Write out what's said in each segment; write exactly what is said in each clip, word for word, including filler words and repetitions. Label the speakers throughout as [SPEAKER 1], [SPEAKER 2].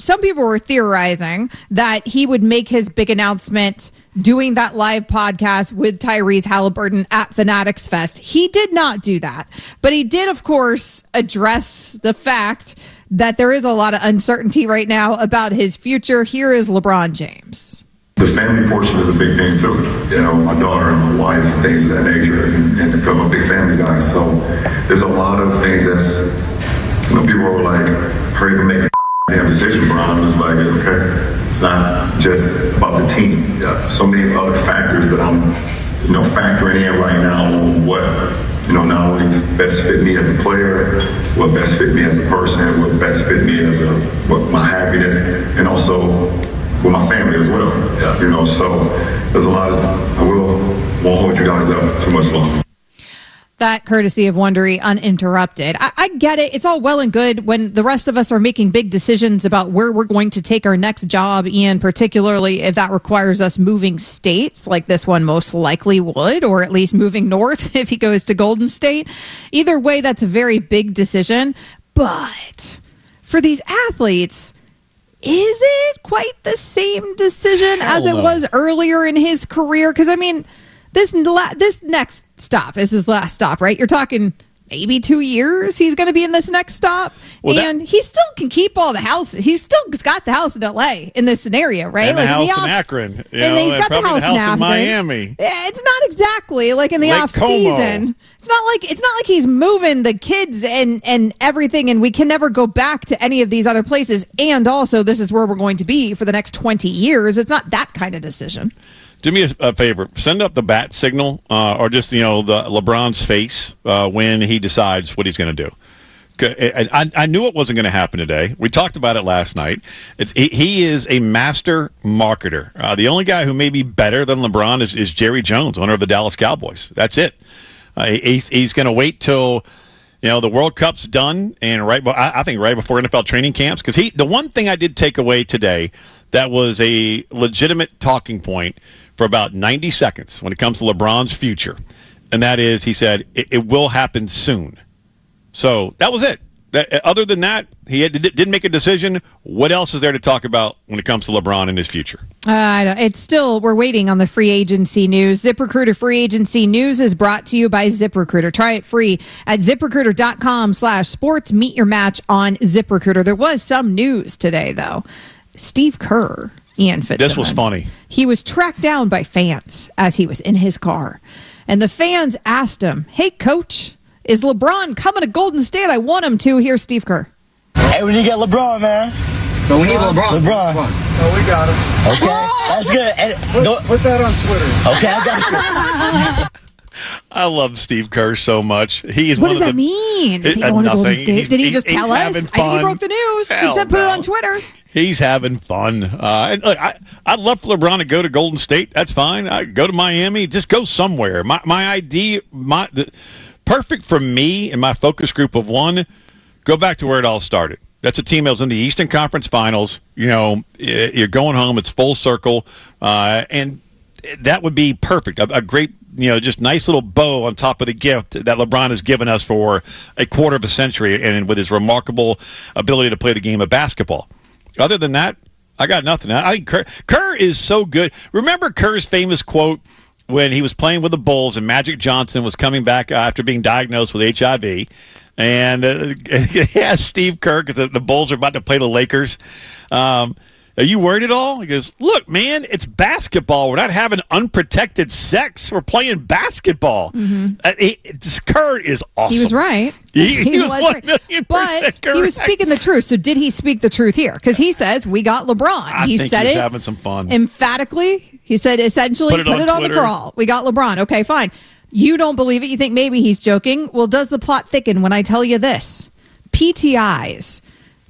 [SPEAKER 1] some people were theorizing that he would make his big announcement doing that live podcast with Tyrese Halliburton at Fanatics Fest. He did not do that, but he did, of course, address the fact that there is a lot of uncertainty right now about his future. Here is LeBron James.
[SPEAKER 2] The family portion is a big thing too. You know, my daughter and my wife, and things of that nature, and, and become a big family guy. So there's a lot of things that's, you know, people are like, hurry up and make a damn decision, bro. I'm just like, okay, it's not just about the team. Yeah. So many other factors that I'm, you know, factoring in right now on what, you know, not only best fit me as a player, what best fit me as a person, what best fit me as a, what my happiness, and also with my family as well. Yeah. You know, so there's a lot of, I will, won't hold you guys up too much longer.
[SPEAKER 1] That courtesy of Wondery Uninterrupted. I, I get it. It's all well and good when the rest of us are making big decisions about where we're going to take our next job, Ian, particularly if that requires us moving states like this one most likely would, or at least moving north if he goes to Golden State. Either way, that's a very big decision. But for these athletes, is it quite the same decision
[SPEAKER 3] Hell
[SPEAKER 1] as it
[SPEAKER 3] no.
[SPEAKER 1] was earlier in his career? Because, I mean, this this next stop is his last stop, right? You're talking maybe two years he's going to be in this next stop.
[SPEAKER 3] Well,
[SPEAKER 1] and
[SPEAKER 3] that,
[SPEAKER 1] he still can keep all the houses. He's still got the house in L A in this scenario, right?
[SPEAKER 3] And the
[SPEAKER 1] like
[SPEAKER 3] house
[SPEAKER 1] in, the
[SPEAKER 3] in
[SPEAKER 1] off,
[SPEAKER 3] Akron. You
[SPEAKER 1] and
[SPEAKER 3] know,
[SPEAKER 1] he's got the
[SPEAKER 3] probably
[SPEAKER 1] house,
[SPEAKER 3] the house
[SPEAKER 1] in, Akron.
[SPEAKER 3] in Miami.
[SPEAKER 1] Yeah, it's not exactly like in the
[SPEAKER 3] Lake
[SPEAKER 1] off
[SPEAKER 3] Como.
[SPEAKER 1] season. It's not like it's not like he's moving the kids and and everything, and we can never go back to any of these other places. And also, this is where we're going to be for the next twenty years. It's not that kind of decision.
[SPEAKER 3] Do me a, a favor. Send up the bat signal, uh, or just you know the LeBron's face uh, when he decides what he's going to do. I, I knew it wasn't going to happen today. We talked about it last night. It's, he, he is a master marketer. Uh, the only guy who may be better than LeBron is, is Jerry Jones, owner of the Dallas Cowboys. That's it. Uh, he's he's going to wait till you know the World Cup's done, and right. I, I think right before N F L training camps, because he. The one thing I did take away today that was a legitimate talking point for about ninety seconds when it comes to LeBron's future, and that is, he said it, it will happen soon. So that was it. That, other than that, he had, didn't make a decision. What else is there to talk about when it comes to LeBron and his future?
[SPEAKER 1] Uh, I don't, it's still, we're waiting on the free agency news. ZipRecruiter free agency news is brought to you by ZipRecruiter. Try it free at ZipRecruiter.com slash sports. Meet your match on ZipRecruiter. There was some news today, though. Steve Kerr, Ian Fitzsimmons.
[SPEAKER 3] This was funny.
[SPEAKER 1] He was tracked down by fans as he was in his car. And the fans asked him, hey, coach, is LeBron coming to Golden State? I want him to. Here's Steve Kerr.
[SPEAKER 4] Hey, we need to get LeBron, man.
[SPEAKER 5] No, we need LeBron.
[SPEAKER 4] LeBron.
[SPEAKER 5] No, we got him.
[SPEAKER 4] Okay, that's good. And,
[SPEAKER 5] Put,
[SPEAKER 4] no,
[SPEAKER 5] put that on Twitter.
[SPEAKER 4] okay, I got it.
[SPEAKER 3] I love Steve Kerr so much. He is.
[SPEAKER 1] What
[SPEAKER 3] one
[SPEAKER 1] does
[SPEAKER 3] of
[SPEAKER 1] that
[SPEAKER 3] the,
[SPEAKER 1] mean? Is he
[SPEAKER 3] uh,
[SPEAKER 1] going to Golden
[SPEAKER 3] nothing.
[SPEAKER 1] State?
[SPEAKER 3] He's-
[SPEAKER 1] Did he
[SPEAKER 3] he's-
[SPEAKER 1] just
[SPEAKER 3] he's
[SPEAKER 1] tell us?
[SPEAKER 3] having
[SPEAKER 1] I think he
[SPEAKER 3] fun.
[SPEAKER 1] broke the news. He
[SPEAKER 3] Hell
[SPEAKER 1] said put it
[SPEAKER 3] no.
[SPEAKER 1] on Twitter.
[SPEAKER 3] He's having fun. Uh, and look, I, I'd love for LeBron to go to Golden State. That's fine. I go to Miami. Just go somewhere. My my idea, my the, perfect for me and my focus group of one. Go back to where it all started. That's a team that was in the Eastern Conference Finals. You know, you're going home. It's full circle, uh, and that would be perfect. A, a great, you know, just nice little bow on top of the gift that LeBron has given us for a quarter of a century, and with his remarkable ability to play the game of basketball. Other than that, I got nothing. I think Kerr, Kerr is so good. Remember Kerr's famous quote when he was playing with the Bulls and Magic Johnson was coming back after being diagnosed with H I V, and uh, he asked Steve Kerr, because the, the Bulls are about to play the Lakers, um, are you worried at all? He goes, look, man, it's basketball. We're not having unprotected sex. We're playing basketball.
[SPEAKER 1] Mm-hmm.
[SPEAKER 3] Uh, he, this Kerr is awesome.
[SPEAKER 1] He was right.
[SPEAKER 3] He, he was one
[SPEAKER 1] right.
[SPEAKER 3] million
[SPEAKER 1] But
[SPEAKER 3] percent correct.
[SPEAKER 1] he was speaking the truth. So did he speak the truth here? Because he says we got LeBron.
[SPEAKER 3] I
[SPEAKER 1] he
[SPEAKER 3] think
[SPEAKER 1] said
[SPEAKER 3] he's
[SPEAKER 1] it
[SPEAKER 3] having some fun.
[SPEAKER 1] emphatically. He said essentially
[SPEAKER 3] Put it
[SPEAKER 1] put
[SPEAKER 3] on
[SPEAKER 1] it on the
[SPEAKER 3] Twitter.
[SPEAKER 1] crawl. We got LeBron. Okay, fine. You don't believe it. You think maybe he's joking. Well, does the plot thicken when I tell you this? P T I's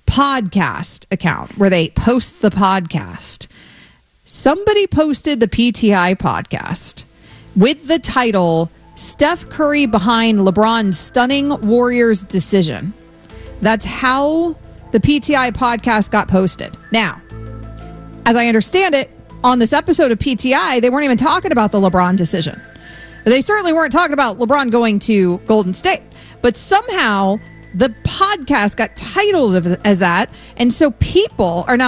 [SPEAKER 1] podcast account where they post the podcast. Somebody posted the P T I podcast with the title Steph Curry behind LeBron's stunning Warriors decision. That's how the P T I podcast got posted. Now, as I understand it, on this episode of P T I, they weren't even talking about the LeBron decision. They certainly weren't talking about LeBron going to Golden State. But somehow the podcast got titled as that. And so people are now